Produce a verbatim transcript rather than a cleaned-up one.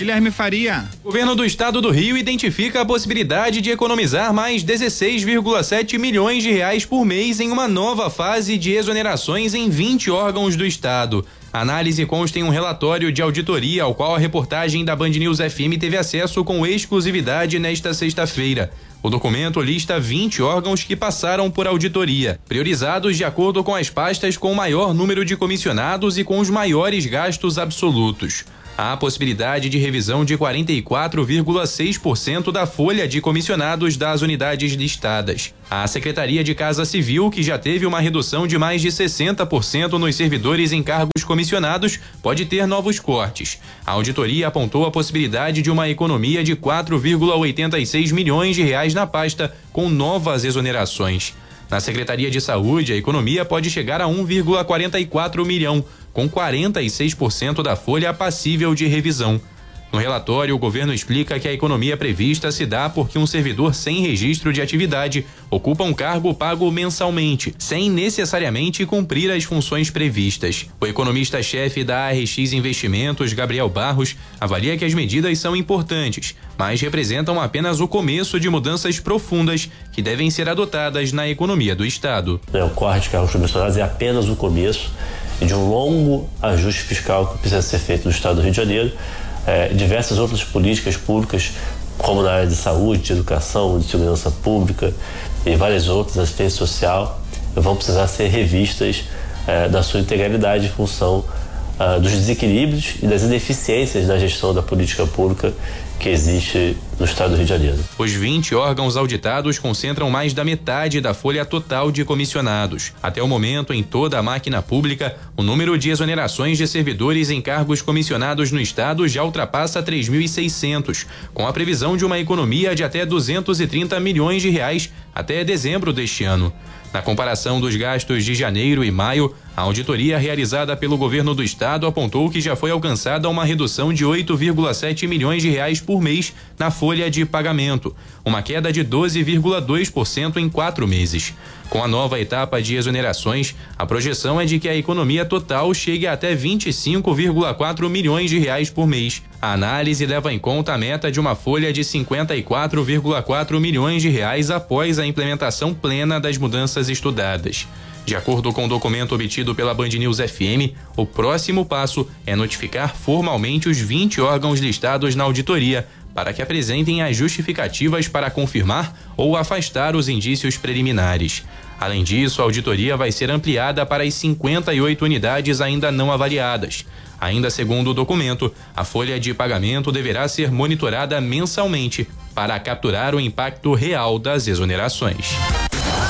Guilherme Faria. O governo do estado do Rio identifica a possibilidade de economizar mais dezesseis vírgula sete milhões de reais por mês em uma nova fase de exonerações em vinte órgãos do estado. A análise consta em um relatório de auditoria ao qual a reportagem da Band News F M teve acesso com exclusividade nesta sexta-feira. O documento lista vinte órgãos que passaram por auditoria, priorizados de acordo com as pastas com o maior número de comissionados e com os maiores gastos absolutos. Há a possibilidade de revisão de quarenta e quatro vírgula seis por cento da folha de comissionados das unidades listadas. A Secretaria de Casa Civil, que já teve uma redução de mais de sessenta por cento nos servidores em cargos comissionados, pode ter novos cortes. A auditoria apontou a possibilidade de uma economia de quatro vírgula oitenta e seis milhões de reais na pasta, com novas exonerações. Na Secretaria de Saúde, a economia pode chegar a um vírgula quarenta e quatro milhão, com quarenta e seis por cento da folha passível de revisão. No relatório, o governo explica que a economia prevista se dá porque um servidor sem registro de atividade ocupa um cargo pago mensalmente, sem necessariamente cumprir as funções previstas. O economista-chefe da A R X Investimentos, Gabriel Barros, avalia que as medidas são importantes, mas representam apenas o começo de mudanças profundas que devem ser adotadas na economia do estado. O corte de cargos comissionados é apenas o começo de um longo ajuste fiscal que precisa ser feito no estado do Rio de Janeiro. É, diversas outras políticas públicas, como na área de saúde, de educação, de segurança pública e várias outras, assistência social, vão precisar ser revistas é, da sua integralidade em função é, dos desequilíbrios e das ineficiências da gestão da política pública que existe no estado do Rio de Janeiro. Os vinte órgãos auditados concentram mais da metade da folha total de comissionados. Até o momento, em toda a máquina pública, o número de exonerações de servidores em cargos comissionados no estado já ultrapassa três mil e seiscentos, com a previsão de uma economia de até duzentos e trinta milhões de reais até dezembro deste ano. Na comparação dos gastos de janeiro e maio, a auditoria realizada pelo governo do estado apontou que já foi alcançada uma redução de oito vírgula sete milhões de reais por mês na folha de pagamento, uma queda de doze vírgula dois por cento em quatro meses. Com a nova etapa de exonerações, a projeção é de que a economia total chegue a até vinte e cinco vírgula quatro milhões de reais por mês. A análise leva em conta a meta de uma folha de cinquenta e quatro vírgula quatro milhões de reais após a implementação plena das mudanças estudadas. De acordo com o documento obtido pela Band News F M, o próximo passo é notificar formalmente os vinte órgãos listados na auditoria para que apresentem as justificativas para confirmar ou afastar os indícios preliminares. Além disso, a auditoria vai ser ampliada para as cinquenta e oito unidades ainda não avaliadas. Ainda segundo o documento, a folha de pagamento deverá ser monitorada mensalmente para capturar o impacto real das exonerações.